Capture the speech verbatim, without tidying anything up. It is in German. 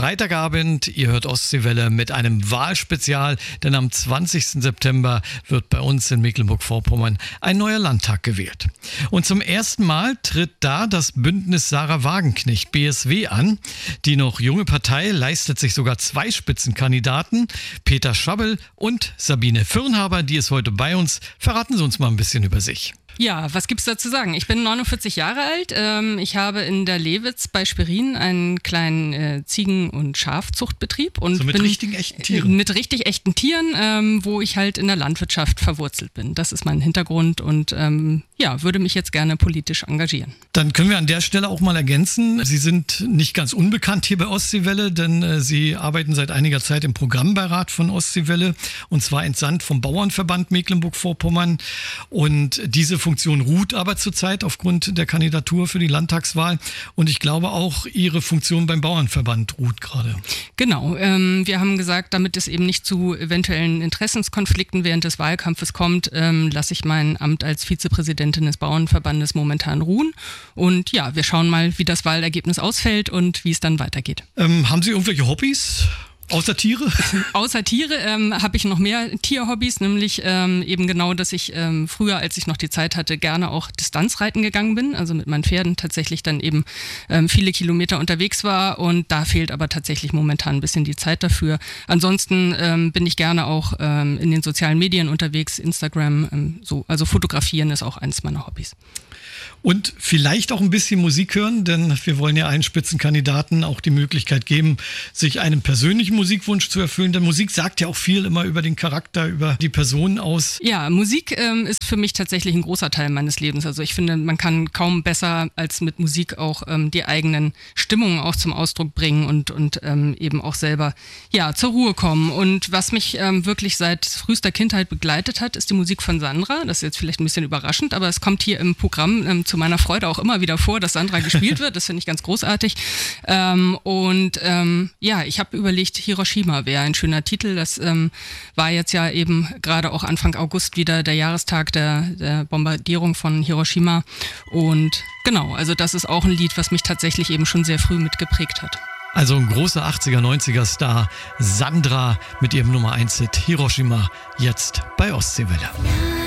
Freitagabend, ihr hört Ostseewelle mit einem Wahlspezial, denn am zwanzigsten September wird bei uns in Mecklenburg-Vorpommern ein neuer Landtag gewählt. Und zum ersten Mal tritt da das Bündnis Sarah Wagenknecht B S W an. Die noch junge Partei leistet sich sogar zwei Spitzenkandidaten, Peter Schabbel und Sabine Fürnhaber, die ist heute bei uns. Verraten Sie uns mal ein bisschen über sich. Ja, was gibt's da zu sagen? Ich bin neunundvierzig Jahre alt. Ähm, ich habe in der Lewitz bei Schwerin einen kleinen äh, Ziegen- und Schafzuchtbetrieb. Und so mit bin, richtigen, echten Tieren? Äh, mit richtig echten Tieren, ähm, wo ich halt in der Landwirtschaft verwurzelt bin. Das ist mein Hintergrund und ähm, ja, würde mich jetzt gerne politisch engagieren. Dann können wir an der Stelle auch mal ergänzen, Sie sind nicht ganz unbekannt hier bei Ostseewelle, denn äh, Sie arbeiten seit einiger Zeit im Programmbeirat von Ostseewelle und zwar entsandt vom Bauernverband Mecklenburg-Vorpommern. Und diese Funktion ruht aber zurzeit aufgrund der Kandidatur für die Landtagswahl und ich glaube auch Ihre Funktion beim Bauernverband ruht gerade. Genau, ähm, wir haben gesagt, damit es eben nicht zu eventuellen Interessenskonflikten während des Wahlkampfes kommt, ähm, lasse ich mein Amt als Vizepräsidentin des Bauernverbandes momentan ruhen und ja, wir schauen mal, wie das Wahlergebnis ausfällt und wie es dann weitergeht. Ähm, haben Sie irgendwelche Hobbys? Außer Tiere? Außer Tiere ähm, habe ich noch mehr Tierhobbys, nämlich ähm, eben genau, dass ich ähm, früher, als ich noch die Zeit hatte, gerne auch Distanzreiten gegangen bin, also mit meinen Pferden tatsächlich dann eben ähm, viele Kilometer unterwegs war und da fehlt aber tatsächlich momentan ein bisschen die Zeit dafür. Ansonsten ähm, bin ich gerne auch ähm, in den sozialen Medien unterwegs, Instagram, ähm, so, also fotografieren ist auch eines meiner Hobbys. Und vielleicht auch ein bisschen Musik hören, denn wir wollen ja allen Spitzenkandidaten auch die Möglichkeit geben, sich einen persönlichen Musikwunsch zu erfüllen. Denn Musik sagt ja auch viel immer über den Charakter, über die Person aus. Ja, Musik ähm, ist für mich tatsächlich ein großer Teil meines Lebens. Also ich finde, man kann kaum besser als mit Musik auch ähm, die eigenen Stimmungen auch zum Ausdruck bringen und, und ähm, eben auch selber ja, zur Ruhe kommen. Und was mich ähm, wirklich seit frühester Kindheit begleitet hat, ist die Musik von Sandra. Das ist jetzt vielleicht ein bisschen überraschend, aber es kommt hier im Programm ähm, zu meiner Freude auch immer wieder vor, dass Sandra gespielt wird. Das finde ich ganz großartig. Ähm, und ähm, ja, ich habe überlegt, Hiroshima wäre ein schöner Titel. Das ähm, war jetzt ja eben gerade auch Anfang August wieder der Jahrestag der, der Bombardierung von Hiroshima. Und genau, also das ist auch ein Lied, was mich tatsächlich eben schon sehr früh mitgeprägt hat. Also ein großer achtziger, neunziger Star, Sandra mit ihrem Nummer eins Hit Hiroshima, jetzt bei Ostseewelle.